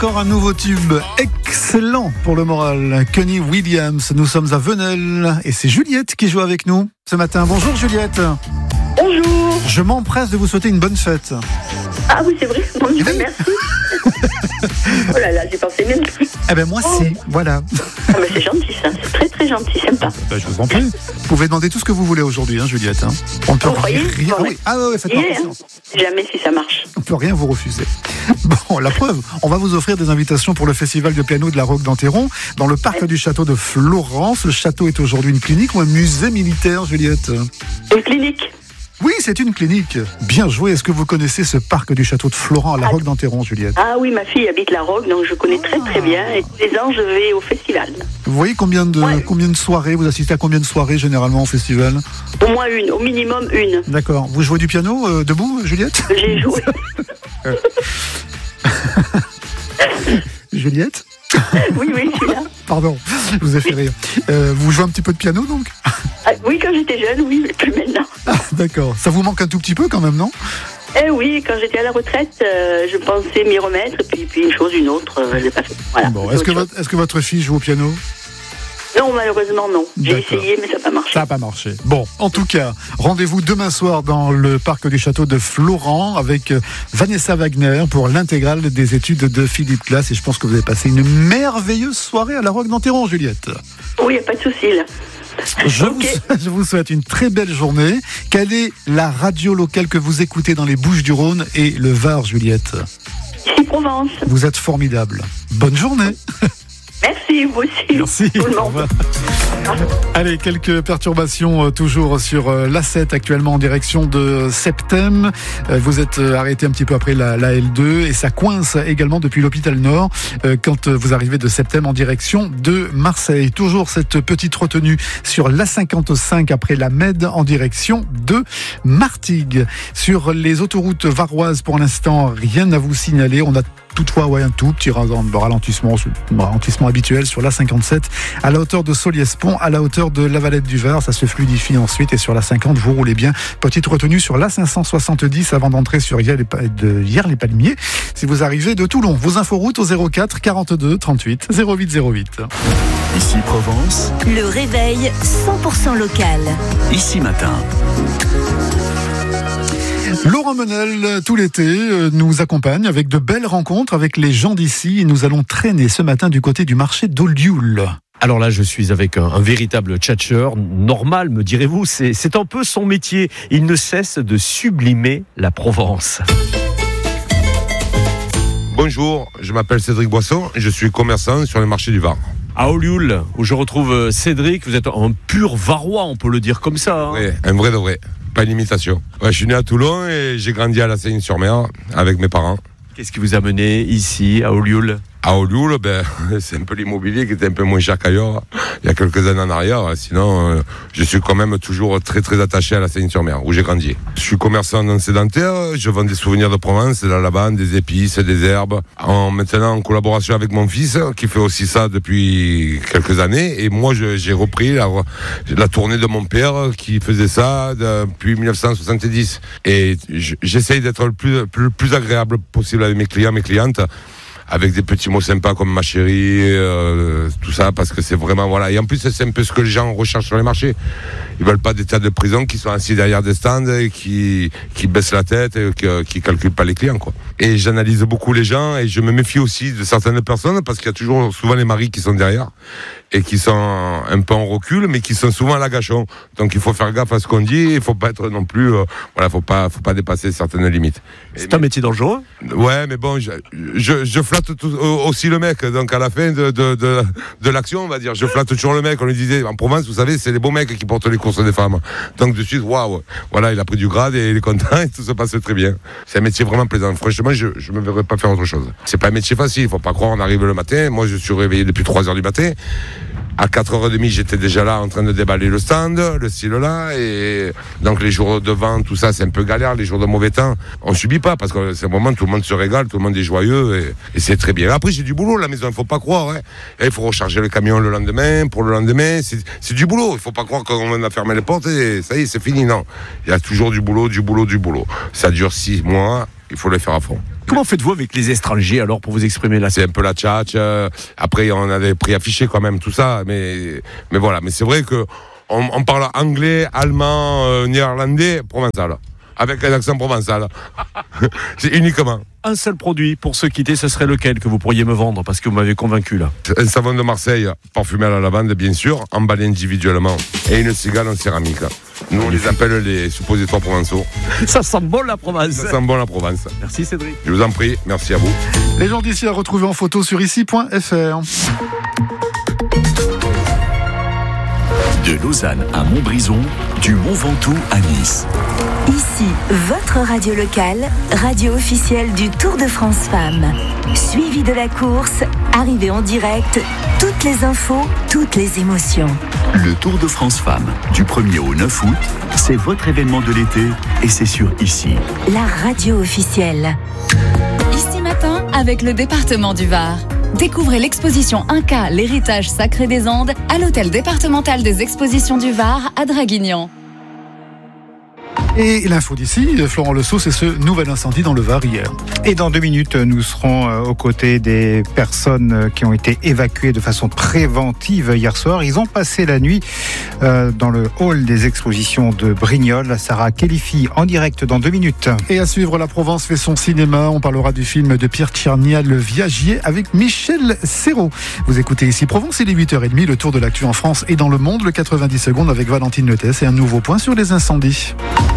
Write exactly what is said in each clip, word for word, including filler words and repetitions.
encore un nouveau tube excellent pour le moral. Kenny Williams, nous sommes à Venelle et c'est Juliette qui joue avec nous ce matin. Bonjour Juliette. Bonjour. Je m'empresse de vous souhaiter une bonne fête. Ah oui, c'est vrai. Bon Dieu, merci. Oh là là, j'ai pensé même plus. Eh ben moi oh. si, voilà. Ah ben c'est gentil ça, c'est très très gentil, sympa. Ben, je vous en prie. Vous pouvez demander tout ce que vous voulez aujourd'hui, hein, Juliette. Hein. On ne peut vous rien. croyez Ah oui, ah ouais, faites-moi yeah, confiance. Jamais si ça marche. On ne peut rien vous refuser. Bon, la preuve, on va vous offrir des invitations pour le festival de piano de la Roque d'Enterron dans le parc ouais. du château de Florence. Le château est aujourd'hui une clinique ou un musée militaire, Juliette? Une clinique. Oui, c'est une clinique. Bien joué. Est-ce que vous connaissez ce parc du château de Florent à la ah, Roque d'Enterron, Juliette? Ah oui, ma fille habite la Roque, donc je connais très très bien. Et tous les ans, je vais au festival. Vous voyez combien de, ouais. combien de soirées, vous assistez à combien de soirées généralement au festival? Au moins une, au minimum une. D'accord. Vous jouez du piano euh, debout, Juliette? J'ai joué. Juliette? Oui, oui, je suis là. Pardon, je vous ai fait rire. Euh, vous jouez un petit peu de piano donc? Ah, oui, quand j'étais jeune, oui, mais plus maintenant. Ah, d'accord. Ça vous manque un tout petit peu quand même, non? Eh oui, quand j'étais à la retraite, euh, je pensais m'y remettre, puis, puis une chose, une autre, euh, je l'ai pas fait. Voilà. Bon, est-ce que, votre, est-ce que votre fille joue au piano? Non, malheureusement, non. J'ai D'accord. essayé, mais ça n'a pas marché. Ça n'a pas marché. Bon, en tout cas, rendez-vous demain soir dans le parc du château de Florent avec Vanessa Wagner pour l'intégrale des études de Philippe Glass. Et je pense que vous avez passé une merveilleuse soirée à la Roque d'Enterron, Juliette. Oui, il n'y a pas de souci, là. Je, okay. vous, je vous souhaite une très belle journée. Quelle est la radio locale que vous écoutez dans les Bouches-du-Rhône et le Var, Juliette? Ici, Provence. Vous êtes formidable. Bonne journée. Merci, vous aussi. Merci. Tout le monde. Allez, quelques perturbations euh, toujours sur euh, l'A sept actuellement en direction de Septem. Euh, vous êtes euh, arrêté un petit peu après la, la L deux et ça coince également depuis l'hôpital Nord euh, quand euh, vous arrivez de Septem en direction de Marseille. Toujours cette petite retenue sur l'A cinquante-cinq après la Med en direction de Martigues. Sur les autoroutes varoises, pour l'instant, rien à vous signaler. On a toutefois ouais, un tout petit ralentissement, ralentissement habituel sur l'A cinquante-sept à la hauteur de Soliès-Pont, à la hauteur de la Valette du Var. Ça se fluidifie ensuite et sur l'A cinquante, vous roulez bien. Petite retenue sur l'A cinq cent soixante-dix avant d'entrer sur Hyères-les-Palmiers. Si vous arrivez de Toulon, vos inforoutes au zéro quatre quarante-deux trente-huit zéro huit zéro huit. Ici Provence. Le réveil cent pour cent local. Ici Matin. Laurent Menel, tout l'été, nous accompagne avec de belles rencontres avec les gens d'ici. Et nous allons traîner ce matin du côté du marché d'Olioul. Alors là, je suis avec un, un véritable tchatcheur, normal, me direz-vous, c'est, c'est un peu son métier. Il ne cesse de sublimer la Provence. Bonjour, je m'appelle Cédric Boisson et je suis commerçant sur le marché du Var. À Olioul, où je retrouve Cédric, vous êtes un pur Varois, on peut le dire comme ça. Hein. Oui, un vrai de vrai, pas une imitation. Ouais, je suis né à Toulon et j'ai grandi à la Seigne-sur-Mer avec mes parents. Qu'est-ce qui vous a mené ici, à Olioul ? À Olioul, ben, c'est un peu l'immobilier qui était un peu moins cher qu'ailleurs, il y a quelques années en arrière. Sinon, euh, je suis quand même toujours très très attaché à la Seigne-sur-Mer, où j'ai grandi. Je suis commerçant non sédentaire, je vends des souvenirs de Provence, de la lavande, des épices, des herbes. En, maintenant, en collaboration avec mon fils, qui fait aussi ça depuis quelques années. Et moi, je, j'ai repris la, la tournée de mon père, qui faisait ça depuis dix-neuf cent soixante-dix. Et j'essaye d'être le plus, plus, plus agréable possible avec mes clients, mes clientes, avec des petits mots sympas comme ma chérie, euh, tout ça, parce que c'est vraiment, voilà. Et en plus, c'est un peu ce que les gens recherchent sur les marchés. Ils veulent pas des tas de prison qui sont assis derrière des stands et qui, qui baissent la tête et qui, qui calculent pas les clients, quoi. Et j'analyse beaucoup les gens et je me méfie aussi de certaines personnes parce qu'il y a toujours souvent les maris qui sont derrière et qui sont un peu en recul, mais qui sont souvent à l'agachon. Donc il faut faire gaffe à ce qu'on dit, il faut pas être non plus, euh, voilà, faut pas, faut pas dépasser certaines limites. C'est et, un métier dangereux. Ouais, mais bon, je, je, je flatte tout, aussi le mec. Donc à la fin de, de, de, de l'action, on va dire, je flatte toujours le mec. On lui disait, en Provence, vous savez, c'est les beaux mecs qui portent les courses des femmes. Donc de suite, waouh, voilà, il a pris du grade et il est content et tout se passe très bien. C'est un métier vraiment plaisant. Franchement, je, je me verrais pas faire autre chose. C'est pas un métier facile, faut pas croire, on arrive le matin. Moi, je suis réveillé depuis trois heures du matin. À quatre heures trente, j'étais déjà là en train de déballer le stand, le style là, et donc les jours de vent, tout ça, c'est un peu galère, les jours de mauvais temps, on subit pas, parce que c'est un moment où tout le monde se régale, tout le monde est joyeux, et, et c'est très bien. Après, j'ai du boulot à la maison, il faut pas croire, hein. Et il faut recharger le camion le lendemain, pour le lendemain, c'est, c'est du boulot, il faut pas croire qu'on a fermé les portes et ça y est, c'est fini, non. Il y a toujours du boulot, du boulot, du boulot. Ça dure six mois, il faut le faire à fond. Comment faites-vous avec les étrangers alors pour vous exprimer là? C'est un peu la tchatch. Euh, après, on a des prix affichés quand même, tout ça. Mais, mais voilà. Mais c'est vrai que on, on parle anglais, allemand, euh, néerlandais, provençal. Avec un accent provençal. C'est uniquement. Un seul produit pour se quitter, ce serait lequel que vous pourriez me vendre? Parce que vous m'avez convaincu là. Un savon de Marseille, parfumé à la lavande, bien sûr, emballé individuellement. Et une cigale en céramique. Nous, on les appelle les suppositoires provençaux. Ça sent bon la Provence. Ça sent bon la Provence. Merci Cédric. Je vous en prie, merci à vous. Les gens d'ici à retrouver en photo sur ici point f r. De Lausanne à Montbrison, du Mont Ventoux à Nice. Ici, votre radio locale, radio officielle du Tour de France Femmes. Suivi de la course, arrivée en direct, toutes les infos, toutes les émotions. Le Tour de France Femmes, du premier au neuf août, c'est votre événement de l'été et c'est sur Ici. La radio officielle. Ici matin, avec le département du Var. Découvrez l'exposition Inca, l'héritage sacré des Andes, à l'hôtel départemental des expositions du Var à Draguignan. Et l'info d'ici, Florent Le Sceau, c'est ce nouvel incendie dans le Var hier. Et dans deux minutes, nous serons aux côtés des personnes qui ont été évacuées de façon préventive hier soir. Ils ont passé la nuit dans le hall des expositions de Brignoles. Sarah Khelifi en direct dans deux minutes. Et à suivre, la Provence fait son cinéma. On parlera du film de Pierre Tchernia, Le Viagier, avec Michel Serrault. Vous écoutez ici Provence, il est huit heures trente, le tour de l'actu en France et dans le monde, le quatre-vingt-dix secondes avec Valentine Lettès et un nouveau point sur les incendies.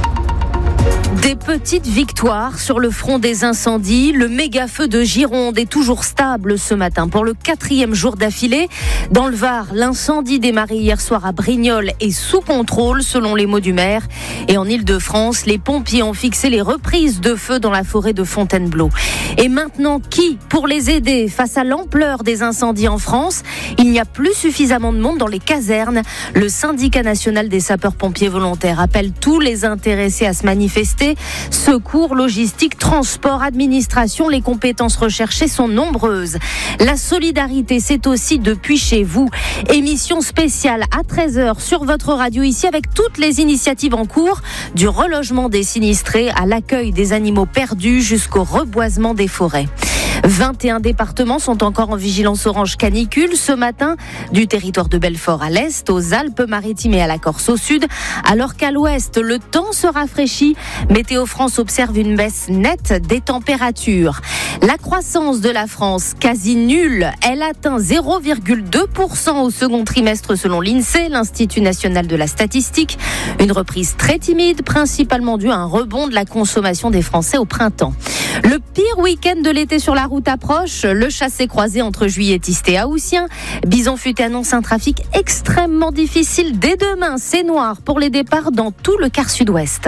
Des petites victoires sur le front des incendies. Le méga-feu de Gironde est toujours stable ce matin pour le quatrième jour d'affilée. Dans le Var, l'incendie démarré hier soir à Brignoles est sous contrôle selon les mots du maire. Et en Ile-de-France, les pompiers ont fixé les reprises de feu dans la forêt de Fontainebleau. Et maintenant, qui pour les aider face à l'ampleur des incendies en France? Il n'y a plus suffisamment de monde dans les casernes. Le syndicat national des sapeurs-pompiers volontaires appelle tous les intéressés à se manifester. Secours, logistique, transport, administration, les compétences recherchées sont nombreuses. La solidarité, c'est aussi depuis chez vous. Émission spéciale à treize heures sur votre radio ici avec toutes les initiatives en cours, du relogement des sinistrés à l'accueil des animaux perdus jusqu'au reboisement des forêts. vingt et un départements sont encore en vigilance orange canicule ce matin, du territoire de Belfort à l'est, aux Alpes-Maritimes et à la Corse au sud, alors qu'à l'ouest, le temps se rafraîchit. Météo France observe une baisse nette des températures. La croissance de la France, quasi nulle, elle atteint zéro virgule deux pour cent au second trimestre selon l'INSEE, l'Institut national de la statistique. Une reprise très timide, principalement due à un rebond de la consommation des Français au printemps. Le pire week-end de l'été sur la route approche, le chassé-croisé entre Juilletiste et Haussien. Bison Futé annonce un trafic extrêmement difficile dès demain. C'est noir pour les départs dans tout le quart sud-ouest.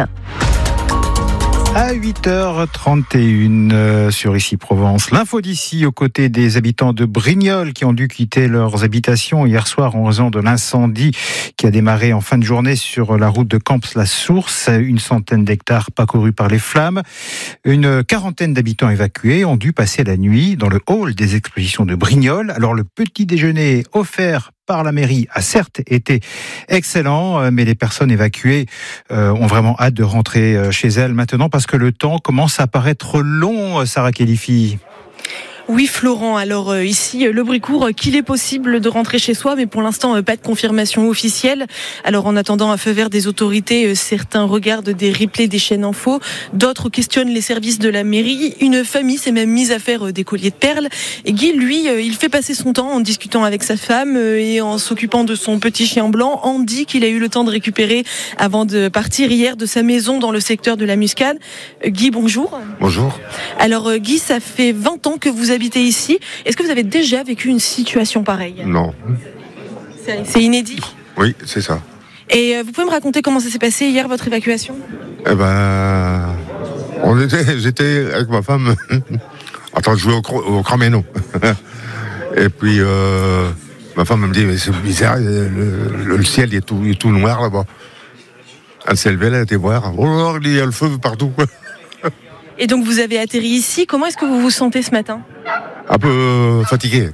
À huit heures trente et une euh, sur Ici Provence. L'info d'ici aux côtés des habitants de Brignoles qui ont dû quitter leurs habitations hier soir en raison de l'incendie qui a démarré en fin de journée sur la route de Camps-la-Source. Une centaine d'hectares parcourus par les flammes. Une quarantaine d'habitants évacués ont dû passer la nuit dans le hall des expositions de Brignoles. Alors le petit déjeuner offert par la mairie a certes été excellent, mais les personnes évacuées euh, ont vraiment hâte de rentrer chez elles maintenant parce que le temps commence à paraître long, Sarah Khelifi. Oui Florent, alors euh, ici le bruit court qu'il est possible de rentrer chez soi, mais pour l'instant euh, pas de confirmation officielle. Alors en attendant un feu vert des autorités, euh, certains regardent des replays des chaînes info, d'autres questionnent les services de la mairie. Une famille s'est même mise à faire euh, des colliers de perles. Et Guy, lui, euh, il fait passer son temps en discutant avec sa femme euh, et en s'occupant de son petit chien blanc, Andy, qu'il a eu le temps de récupérer avant de partir hier de sa maison dans le secteur de la Muscade. Euh, Guy, bonjour. Bonjour. Alors euh, Guy, ça fait vingt ans que vous habitez ici. Est-ce que vous avez déjà vécu une situation pareille? Non. C'est, c'est inédit? Oui, c'est ça. Et vous pouvez me raconter comment ça s'est passé hier, votre évacuation? Eh ben, on était, j'étais avec ma femme en train de jouer au, au craméno. Et puis, euh, ma femme me dit, mais c'est bizarre, le, le, le ciel est tout, est tout noir là-bas. Elle s'est levée, elle a été voir. Oh, il y a le feu partout. Et donc vous avez atterri ici. Comment est-ce que vous vous sentez ce matin? Un peu euh, fatigué.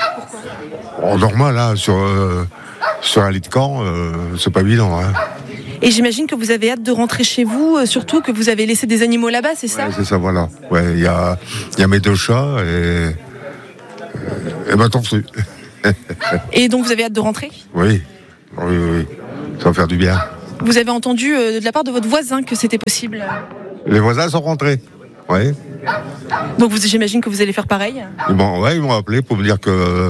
Pourquoi? On dort mal là sur, euh, sur un lit de camp, euh, c'est pas évident. Hein. Et j'imagine que vous avez hâte de rentrer chez vous, euh, surtout que vous avez laissé des animaux là-bas, c'est ça? Ouais, c'est ça, voilà. Ouais, il y a, y a mes deux chats et, et ma tortue. Et donc vous avez hâte de rentrer? Oui, oui, oui, ça va faire du bien. Vous avez entendu euh, de la part de votre voisin que c'était possible? Les voisins sont rentrés, oui. Donc vous, j'imagine que vous allez faire pareil? Bon, ouais, ils m'ont appelé pour me dire que euh,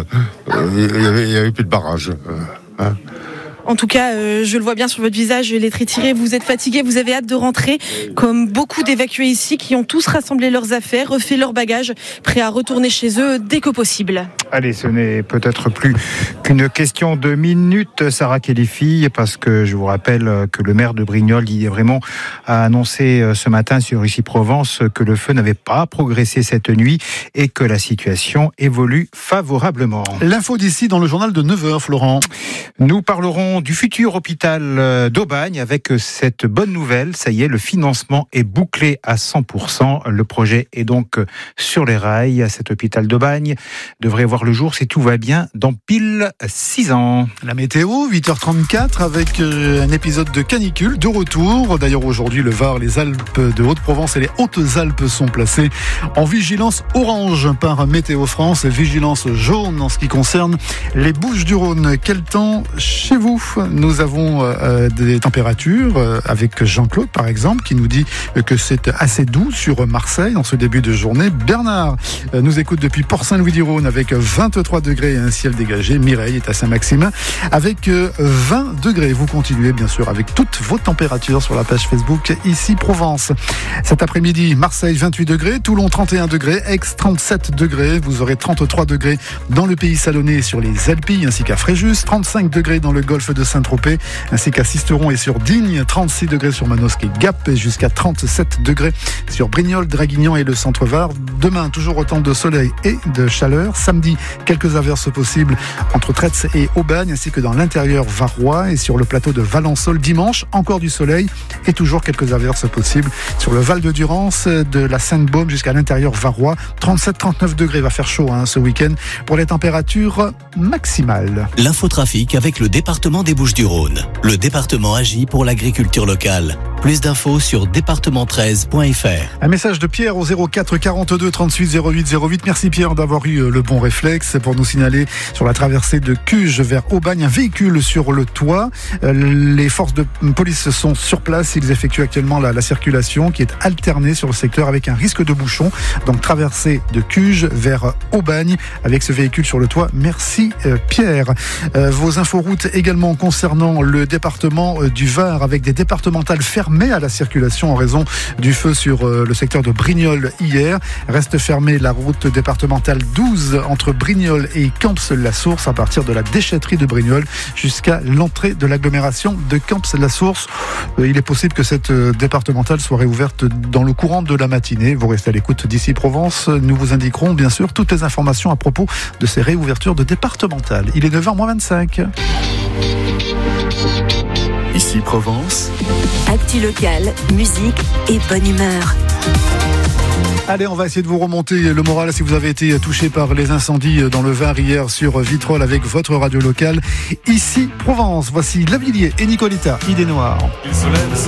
il y avait, il y avait plus de barrage. Euh, hein. En tout cas, euh, je le vois bien sur votre visage, les traits tirés, vous êtes fatigué, vous avez hâte de rentrer, comme beaucoup d'évacués ici qui ont tous rassemblé leurs affaires, refait leurs bagages, prêts à retourner chez eux dès que possible. Allez, ce n'est peut-être plus qu'une question de minutes, Sarah Kélifi, parce que je vous rappelle que le maire de Brignoles, Didier Vrémond, a annoncé ce matin sur Ici Provence que le feu n'avait pas progressé cette nuit et que la situation évolue favorablement. L'info d'ici dans le journal de neuf heures, Florent. Nous parlerons du futur hôpital d'Aubagne avec cette bonne nouvelle. Ça y est, le financement est bouclé à cent pour cent. Le projet est donc sur les rails. Cet hôpital d'Aubagne devrait voir le jour, si tout va bien, dans pile six ans. La météo, huit heures trente-quatre, avec un épisode de canicule de retour. D'ailleurs, aujourd'hui, le Var, les Alpes de Haute-Provence et les Hautes-Alpes sont placés en vigilance orange par Météo France, vigilance jaune en ce qui concerne les Bouches-du-Rhône. Quel temps chez vous? Nous avons euh, des températures euh, avec Jean-Claude, par exemple, qui nous dit que c'est assez doux sur Marseille en ce début de journée. Bernard euh, nous écoute depuis Port-Saint-Louis-du-Rhône avec vingt-trois degrés et un ciel dégagé. Mireille est à Saint-Maximin avec vingt degrés. Vous continuez bien sûr avec toutes vos températures sur la page Facebook Ici Provence. Cet après-midi, Marseille vingt-huit degrés, Toulon trente et un degrés, Aix trente-sept degrés. Vous aurez trente-trois degrés dans le pays salonné et sur les Alpilles ainsi qu'à Fréjus, trente-cinq degrés dans le golfe de Saint-Tropez ainsi qu'à Sisteron et sur Digne, trente-six degrés sur Manosque et Gap et jusqu'à trente-sept degrés sur Brignoles, Draguignan et le centre-Var. Demain, toujours autant de soleil et de chaleur. Samedi, quelques averses possibles entre Tretz et Aubagne ainsi que dans l'intérieur varois et sur le plateau de Valençol. Dimanche, encore du soleil et toujours quelques averses possibles sur le Val de Durance, de la Sainte-Baume jusqu'à l'intérieur varois. trente-sept trente-neuf degrés, va faire chaud hein, ce week-end pour les températures maximales. L'infotrafic avec le département des Bouches-du-Rhône. Le département agit pour l'agriculture locale. Plus d'infos sur département treize point f r. Un message de Pierre au zéro quatre quarante-deux trente-huit zéro huit zéro huit. Merci Pierre d'avoir eu le bon réflexe pour nous signaler sur la traversée de Cuges vers Aubagne un véhicule sur le toit. Les forces de police sont sur place. Ils effectuent actuellement la, la circulation qui est alternée sur le secteur avec un risque de bouchon. Donc traversée de Cuges vers Aubagne avec ce véhicule sur le toit. Merci euh, Pierre. Euh, vos inforoutes également concernant le département euh, du Var avec des départementales fermées à la circulation en raison du feu sur euh, le secteur de Brignoles hier. Reste fermée la route départementale douze entre Brignoles et Camps-la-Source à partir de la déchetterie de Brignoles jusqu'à l'entrée de l'agglomération de Camps-la-Source. Euh, il est possible que cette euh, départementale soit réouverte dans le courant de la matinée. Vous restez à l'écoute d'Ici Provence. Nous vous indiquerons bien sûr toutes les informations à propos de ces réouvertures de départementales. Il est neuf heures moins vingt-cinq. Ici Provence. Actu locale, musique et bonne humeur. Allez, on va essayer de vous remonter le moral si vous avez été touché par les incendies dans le Var hier sur Vitrolles avec votre radio locale. Ici Provence, voici Lavilliers et Nicoletta, Idée Noire.